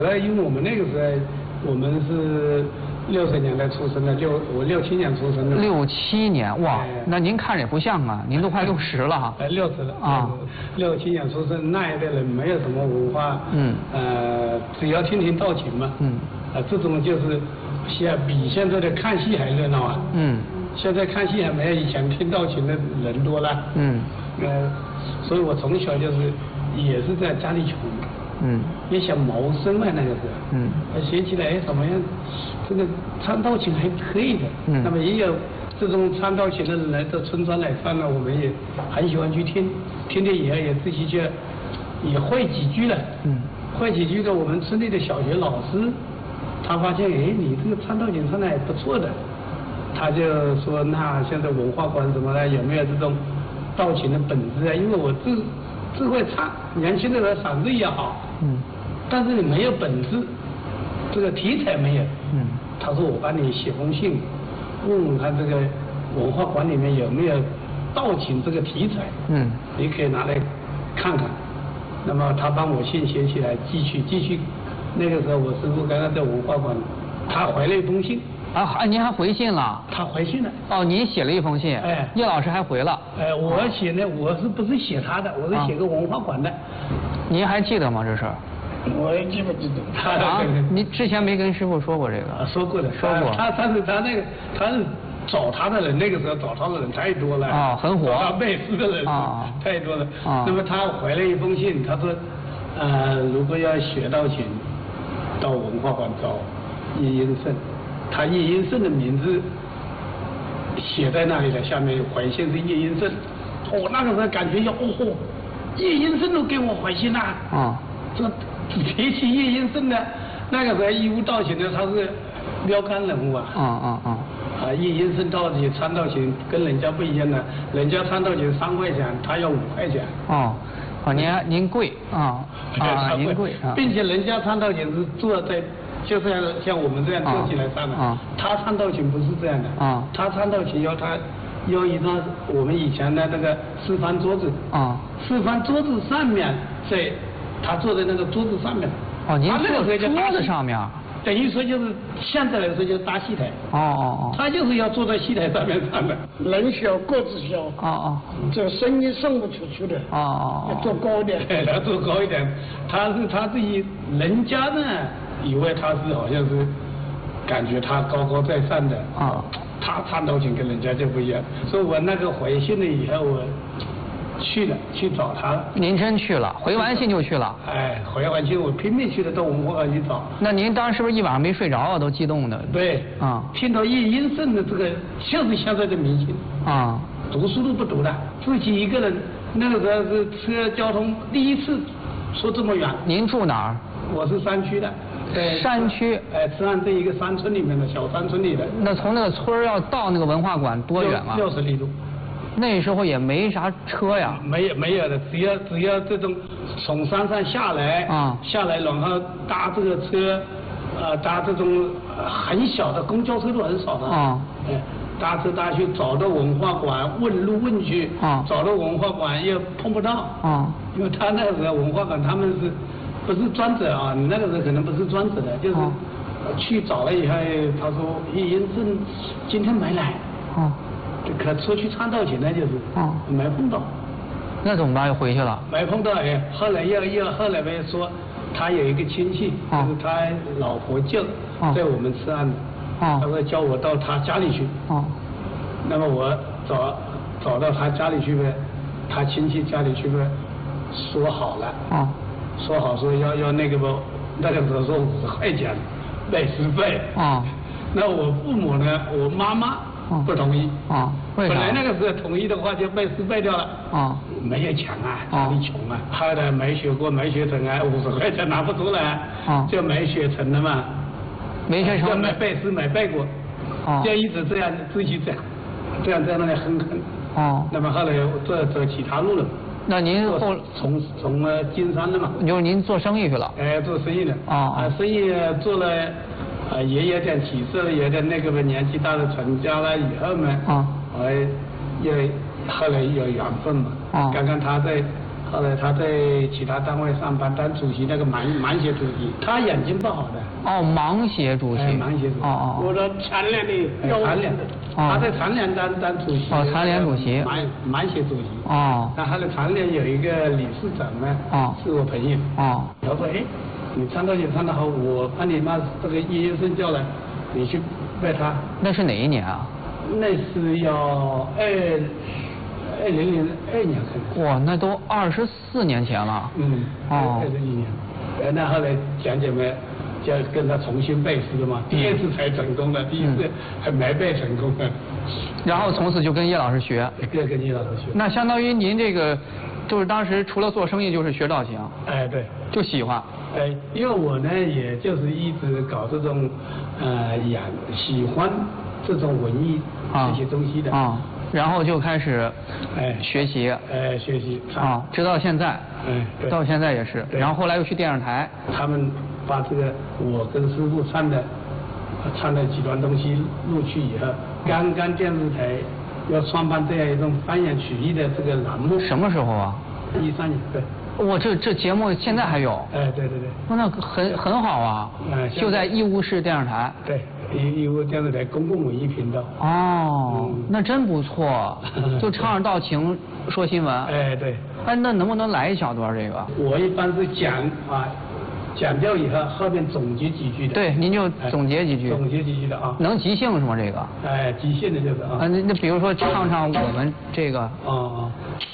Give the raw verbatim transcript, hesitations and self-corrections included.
呃，因为我们那个时候，我们是六十年代出生的，六我六七年出生的。 六七年，哇， 哎、 那您看着也不像啊，您都快六十了哈。 哎，六十了啊， 六七年出生，那一代人没有什么文化， 嗯， 呃，只要听听道情嘛， 嗯， 啊、呃，这种就是现比现在的看戏还热闹啊， 嗯， 现在看戏还没有以前听道情的人多了， 嗯， 呃，所以我从小就是也是在家里穷。 嗯， 也想谋生嘛，那个时候， 嗯， 学起来哎怎么样，这个唱道琴还可以的， 嗯， 那么也有这种唱道琴的人来到村庄来唱呢，我们也很喜欢去听，听了以后也自己就也会几句了， 嗯， 会几句的我们村里的小学老师，他发现哎你这个唱道琴唱的还不错的，他就说那现在文化馆什么的有没有这种道琴的本质啊？因为我自只会唱，年轻的时候嗓子也好， 嗯， 但是你没有本质，这个题材没有， 嗯， 他说我帮你写封信，问问看这个文化馆里面有没有道琴这个题材， 嗯， 你可以拿来看看。那么他帮我信写起来，继续继续。那个时候我师傅刚刚在文化馆，他回了一封信。 啊，您还回信了？ 他回信了。 哦，您写了一封信。 哎， 叶老师还回了。 哎，我写的我是不是写他的？我是写个文化馆的。啊、 您还记得吗？这事？ 我也记不记得。他啊，您之前没跟师傅说过这个？ 啊，说过的， 说过。 他他是他那个他是找他的人，那个时候找他的人太多了。 啊，很火。 他背诗的人啊太多了。 啊。 那么他回了一封信，他说，呃，如果要学道琴，到文化馆找叶英胜。他叶英胜的名字写在那里了，下面回信是叶英胜。我、哦、那个时候感觉要哦吼，叶英胜都给我回信了。 啊， 这提起叶英胜呢，那个时候义乌道琴呢，他是标杆人物啊。 啊啊啊！ 啊，叶英胜道琴唱道琴跟人家不一样的，人家唱道琴三块钱，他要五块钱。 哦，哦，您您贵啊啊，您贵啊， 并且人家唱道琴是坐在。就像像我们这样坐起来唱的， 啊啊、 他唱道琴不是这样的， 啊、 他唱道琴要他要一张我们以前的那个四方桌子， 啊， 四方桌子上面在他坐在那个桌子上面， 哦，您坐在桌子上面， 等于说就是现在来说就是搭戏台， 哦哦哦， 他就是要坐在戏台上面唱的，人小个子小， 哦哦， 这声音送不出去的， 哦哦， 要坐高一点，要坐高一点，他是他自己人家呢。以为他是好像是感觉他高高在上的啊，他唱道琴跟人家就不一样，所以我那个回信了以后，我去了去找他了。 您真去了？回完信就去了？ 哎，回完信我拼命去了到文化馆去找。 那您当时是不是一晚上没睡着啊？都激动的。 对。啊。听到叶英胜的这个，就是现在的明星。啊。读书都不读的，自己一个人，那个时候是车交通第一次说这么远。 您住哪儿？ 我是山区的。 山区， 哎，慈安这一个山村里面的小山村里的。 那从那个村儿要到那个文化馆多远啊？ 六十里路。 那时候也没啥车呀。 没有没有的，只要只要这种从山上下来，啊，下来然后搭这个车，呃，搭这种很小的公交车都很少的。啊。哎，搭车搭去找到文化馆问路问去，啊，找到文化馆又碰不到。啊。因为他那个时候文化馆他们是。不是专责啊，你那个时候可能不是专责的，就是去找了以后，他说叶英胜今天没来，哦，可出去唱道琴呢，就是，哦，没碰到， 那怎么办？又回去了？ 没碰到哎，后来又又后来呗说，他有一个亲戚，哦，就是他老婆舅，哦，在我们慈安的，哦，他说叫我到他家里去，哦，那么我找找到他家里去呗，他亲戚家里去呗，说好了，哦。说好说要要那个不，那个时候说五十块钱，背诗费。啊。那我父母呢，我妈妈不同意。啊。本来那个时候同意的话就背诗背掉了。啊。没有钱啊，家里穷啊。后来没学过，没学成啊，五十块钱拿不出来。啊。就没学成了嘛。 没学成。 就没背诗没背过。啊。就一直这样自己这样，这样在那里哼哼。哦。那么后来走走其他路了。 那您后从从呃金山的嘛， 就是您做生意去了？ 哎，做生意的啊啊，生意做了啊，也有点起色了，有点那个吧，年纪大了成家了以后嘛，啊，哎，又后来有缘分嘛，啊，刚刚他在后来他在其他单位上班，当主席那个盲盲协主席，他眼睛不好的。 哦，盲协主席。 哎，盲协主席。 哦哦。 我的残联的，残联的。他在残联当当主席。 哦，残联主席。 盲盲协主席。 哦。 那他的残联有一个理事长呢。哦。是我朋友。哦。他说，哎，你唱歌也唱得好，我把你妈这个音乐生叫来，你去拜他。 那是哪一年啊？ 那是要二。二零零二年可能。哇， 那都二十四年前了。 嗯。哦。二十一年。呃，那后来讲姐妹就跟他重新背诗嘛，第二次才成功的，第一次还没背成功的。 然后从此就跟叶老师学。 对，跟叶老师学。 那相当于您这个，就是当时除了做生意就是学造型。 哎，对。 就喜欢。 哎，因为我呢，也就是一直搞这种，呃，养喜欢这种文艺这些东西的。 啊。然后就开始， 哎， 学习， 哎，学习啊，直到现在， 哎， 到现在也是。然后后来又去电视台， 他们把这个我跟师傅唱的，唱的几段东西录去以后，刚刚电视台要创办这样一种方言曲艺的这个栏目。 什么时候啊？ 一三年，对。 哇，这这节目现在还有？ 哎，对对对。 那很很好啊。哎，就在义乌市电视台。 对。义义乌电视台公共文艺频道。 哦，嗯、那真不错，就唱着道情说新闻。 哎，对。 哎，那能不能来一小段这个？ 我一般是讲啊，讲掉以后后面总结几句的。 对，您就总结几句。 哎、总结几句的啊。 能即兴是吗？这个？ 哎，即兴的就是啊。 啊，那那比如说唱唱我们这个。 哦哦。